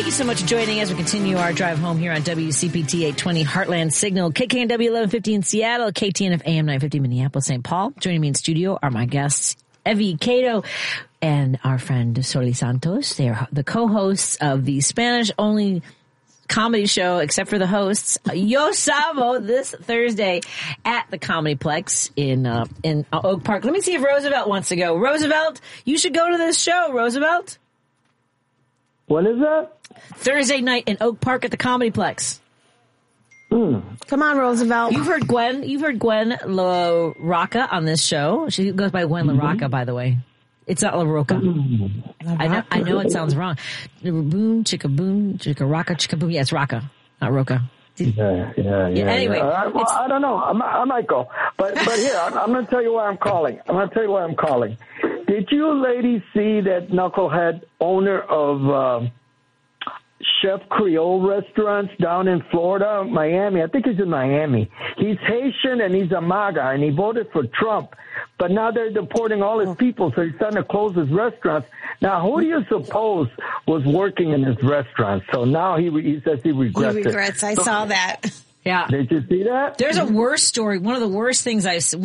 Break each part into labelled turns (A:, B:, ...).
A: you so much for joining as we continue our drive home here on WCPT 820 Heartland Signal, KKNW 1150 in Seattle, KTNF AM 950 Minneapolis, St. Paul. Joining me in studio are my guests, Evie Cato and our friend Soli Santos. They are the co-hosts of the Spanish-only comedy show, except for the hosts, Yo Sabo, this Thursday at the Comedyplex in Oak Park. Let me see if Roosevelt wants to go. Roosevelt, you should go to this show, Roosevelt.
B: When is that?
A: Thursday night in Oak Park at the Comedyplex.
C: Come on, Roosevelt.
A: You've heard Gwen LaRocca on this show. She goes by Gwen LaRocca, by the way. It's not LaRocca. I know it sounds wrong. Boom, chicka rocka, chicka boom. Yeah, it's Rocca, not Roca.
B: Yeah.
A: Anyway,
B: well, I don't know. I might go, but here I'm going to tell you why I'm calling. Did you ladies see that knucklehead owner of Chef Creole restaurants down in Florida, Miami? I think he's in Miami. He's Haitian and he's a MAGA, and he voted for Trump. But now they're deporting all his people, so he's starting to close his restaurants. Now, who do you suppose was working in his restaurant? So now he says he regrets it.
C: He regrets. I saw that.
A: Yeah.
B: Did you see that?
A: There's a worse story. One of the worst things we've seen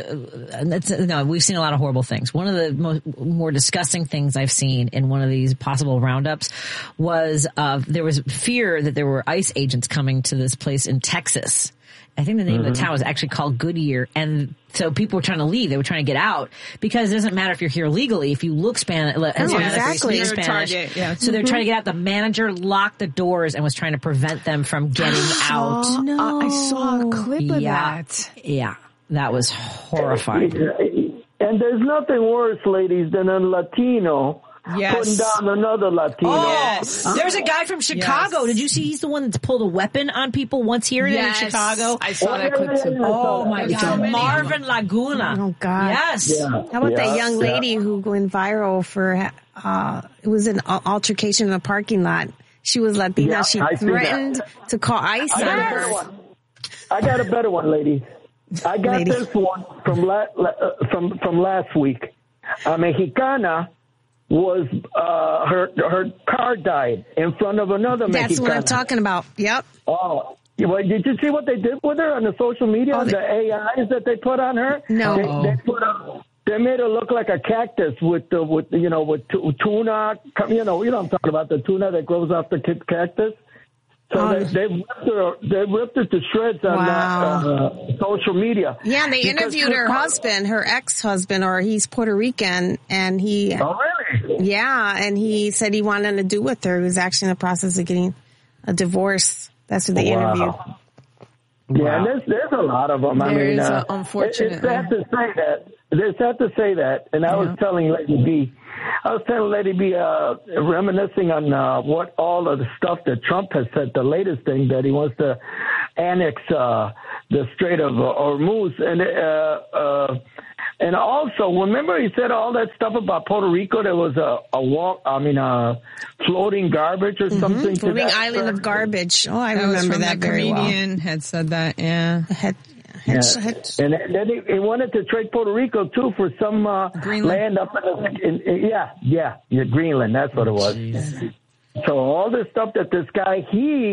A: a lot of horrible things. One of the more disgusting things I've seen in one of these possible roundups was there was fear that there were ICE agents coming to this place in Texas. I think the name of the town was actually called Goodyear. And so people were trying to leave. They were trying to get out because it doesn't matter if you're here legally. If you look Spanish,
C: exactly.
A: Spanish.
D: Target, yeah.
A: So they're trying to get out. The manager locked the doors and was trying to prevent them from getting out.
C: No.
D: I saw a clip of that.
A: Yeah, that was horrifying.
B: And there's nothing worse, ladies, than a Latino putting down another Latino.
A: Oh, yes. There's a guy from Chicago. Yes. Did you see he's the one that's pulled a weapon on people once here in Chicago?
D: I saw that clip too.
A: Oh my God. Marvin Laguna.
C: Oh God.
A: Yes.
B: Yeah.
C: How about that young lady who went viral for, it was an altercation in a parking lot. She was Latina.
B: Yeah,
C: she threatened to call ICE on her.
B: I got a better one, ladies. I got this one from last week. A Mexicana was her car died in front of another Mexicana.
C: That's what I'm talking about. Yep.
B: Oh, well, did you see what they did with her on the social media? The AIs that they put on her.
C: No.
B: They made her look like a cactus with tuna. You know what I'm talking about, the tuna that grows off the cactus. So they ripped her to shreds on social media.
C: Yeah, they interviewed her husband, her ex-husband, or he's Puerto Rican, and he.
B: Oh, really?
C: Yeah, and he said he wanted to do with her. He was actually in the process of getting a divorce. That's what they interviewed.
B: Yeah, and there's a lot of them.
D: Unfortunately.
B: It's sad to say that. It's sad to say that. And I was telling Lady B, reminiscing on what all of the stuff that Trump has said, the latest thing that he wants to annex the Strait of Hormuz. And also, remember he said all that stuff about Puerto Rico? There was floating garbage or something.
C: Floating island of garbage. Oh, I remember that very well.
D: A comedian had said that, yeah.
B: And then he wanted to trade Puerto Rico, too, for some land up in Greenland. That's what it was. Jeez. So all this stuff that this guy,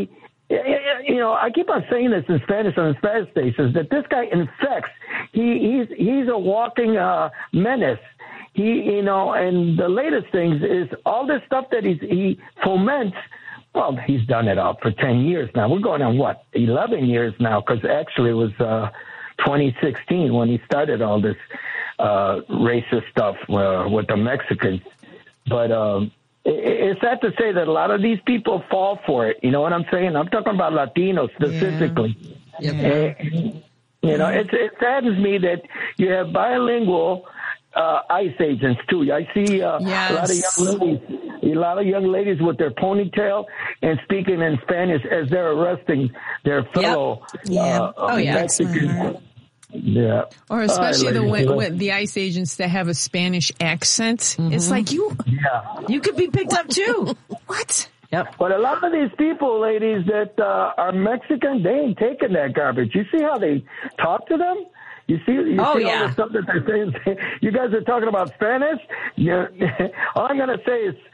B: I keep on saying this in Spanish on the Spanish stations, that this guy infects. He's a walking menace. And the latest things is all this stuff that he foments. Well, he's done it all for 10 years now. We're going on, 11 years now, because actually it was 2016 when he started all this racist stuff with the Mexicans. But it's sad to say that a lot of these people fall for it. You know what I'm saying? I'm talking about Latinos specifically. Yeah. It saddens me that you have bilingual ICE agents too. I see a lot of young ladies with their ponytail and speaking in Spanish as they're arresting their fellow Mexicans. Yeah.
D: Or especially the ICE agents that have a Spanish accent. Mm-hmm. It's like you could be picked up too. What?
A: Yep.
B: But a lot of these people, ladies, that are Mexican, they ain't taking that garbage. You see how they talk to them? You see all the stuff that they're saying. You guys are talking about Spanish. All I'm going to say is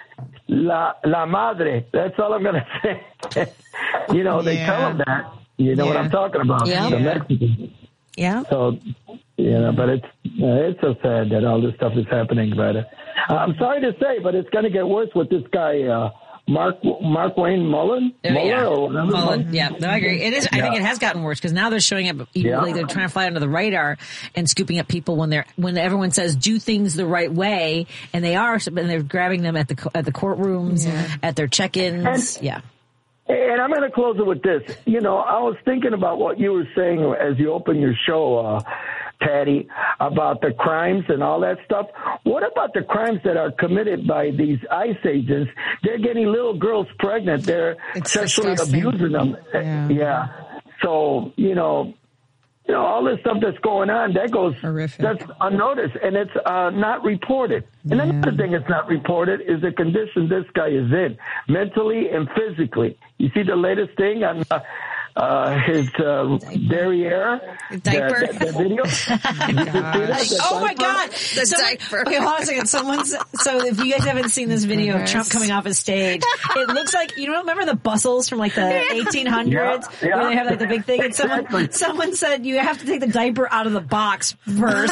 B: la madre. That's all I'm going to say. They tell them that. You know what I'm talking about?
C: Yeah.
B: The Mexicans.
C: Yeah.
B: So, but it's so sad that all this stuff is happening. But I'm sorry to say, but it's going to get worse with this guy, Mark Wayne Mullen.
A: Mullen. Yeah, no, I agree. It is. I think it has gotten worse because now they're showing up. Like they're trying to fly under the radar and scooping up people when everyone says do things the right way, and they are, and they're grabbing them at the courtrooms, at their check-ins.
B: And I'm going to close it with this. I was thinking about what you were saying as you opened your show, Patty, about the crimes and all that stuff. What about the crimes that are committed by these ICE agents? They're getting little girls pregnant. They're sexually abusing them. Yeah. So, all this stuff that's going on, that's unnoticed, and it's not reported. And another thing that's not reported is the condition this guy is in, mentally and physically. You see the latest thing on his derriere?
C: Diaper?
B: The video?
C: Oh my God. The diaper.
A: Okay, hold on a second. So if you guys haven't seen this video of Trump coming off his stage, it looks like, remember the bustles from like the 1800s where they have like the big thing? And someone said you have to take the diaper out of the box first.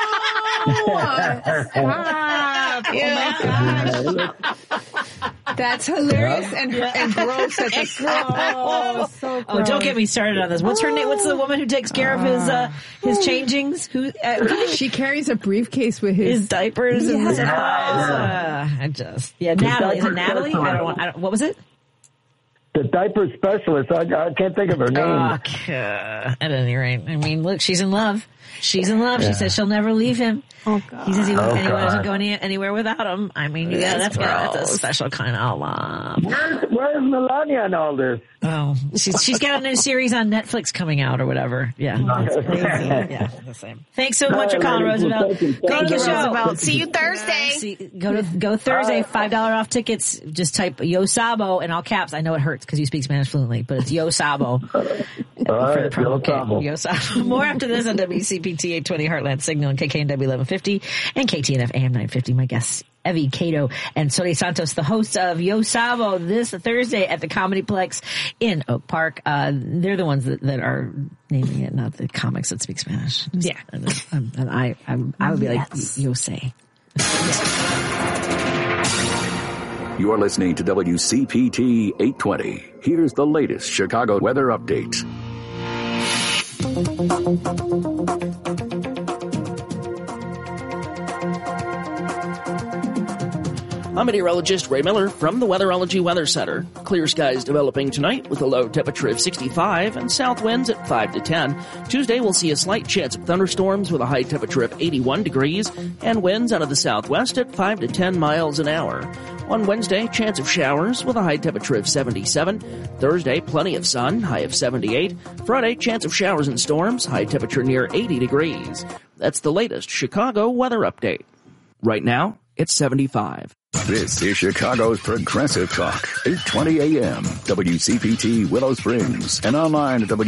D: Stop. Oh my gosh. That's hilarious and gross at the so gross.
A: Oh, don't get me started on this. What's her name? What's the woman who takes care of his changings? Who
D: she carries a briefcase with his
A: diapers and his supplies. Natalie. Is it Natalie? What was it?
B: The diaper specialist. I can't think of her name.
A: At any rate, I mean, look, she's in love. She's in love. She says she'll never leave him.
C: Oh God.
A: He says he doesn't go anywhere without him. I mean, that's a special kind of love.
B: Where's Melania in all this?
A: Oh, she's got a new series on Netflix coming out or whatever. Yeah, that's crazy. Yeah, the same. Thanks so much for calling, Roosevelt. Thank you, Roosevelt.
C: See you Thursday.
A: Go Thursday. $5 off tickets. Just type Yo Sabo in all caps. I know it hurts because you speak Spanish fluently, but it's Yo Sabo.
B: For the promo code.
A: Yo Sabo. More after this on WCPT 820 Heartland Signal and KKNW 1150 and KTNF AM 950. My guests, Evie Cato and Sori Santos, the hosts of Yo Sabo, this Thursday at the Comedyplex in Oak Park. They're the ones that are naming it, not the comics that speak Spanish.
C: Yeah.
A: And I would be like, Yo say.
E: You are listening to WCPT 820. Here's the latest Chicago weather update.
F: I'm meteorologist Ray Miller from the Weatherology Weather Center. Clear skies developing tonight with a low temperature of 65 and south winds at 5 to 10. Tuesday we'll see a slight chance of thunderstorms with a high temperature of 81 degrees and winds out of the southwest at 5 to 10 miles an hour. On Wednesday, chance of showers with a high temperature of 77. Thursday, plenty of sun, high of 78. Friday, chance of showers and storms, high temperature near 80 degrees. That's the latest Chicago weather update. Right now, it's 75.
E: This is Chicago's Progressive Talk, 820 AM, WCPT Willow Springs, and online at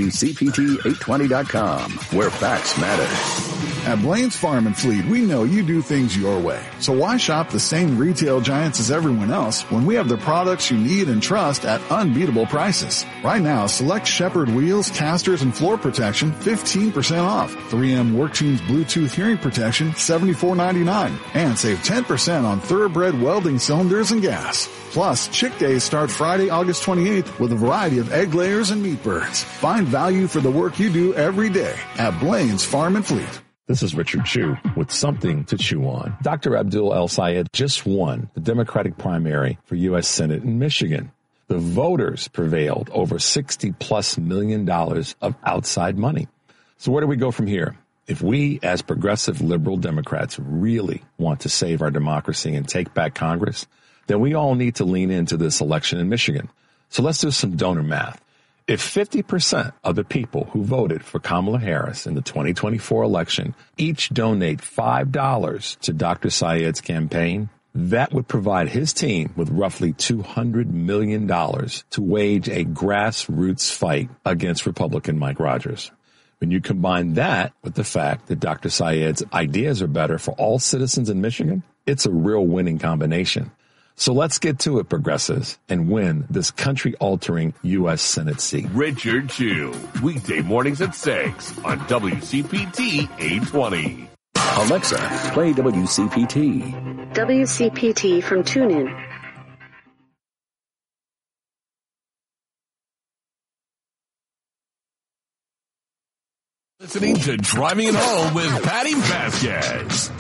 E: WCPT820.com, where facts matter.
G: At Blaine's Farm and Fleet, we know you do things your way. So why shop the same retail giants as everyone else when we have the products you need and trust at unbeatable prices? Right now, select Shepherd wheels, casters, and floor protection 15% off. 3M Worktunes Bluetooth hearing protection $74.99. And save 10% on thoroughbred welding cylinders and gas. Plus, Chick Days start Friday, August 28th with a variety of egg layers and meat birds. Find value for the work you do every day at Blaine's Farm and Fleet.
H: This is Richard Chew with something to chew on. Dr. Abdul El-Sayed just won the Democratic primary for U.S. Senate in Michigan. The voters prevailed over $60+ million of outside money. So where do we go from here? If we, as progressive liberal Democrats, really want to save our democracy and take back Congress, then we all need to lean into this election in Michigan. So let's do some donor math. If 50% of the people who voted for Kamala Harris in the 2024 election each donate $5 to Dr. Sayed's campaign, that would provide his team with roughly $200 million to wage a grassroots fight against Republican Mike Rogers. When you combine that with the fact that Dr. Sayed's ideas are better for all citizens in Michigan, it's a real winning combination. So let's get to it, progressives, and win this country-altering U.S. Senate seat.
I: Richard Chu, weekday mornings at 6 on WCPT 820.
E: Alexa, play WCPT.
J: WCPT from TuneIn.
I: Listening to Driving It Home with Patty Vasquez.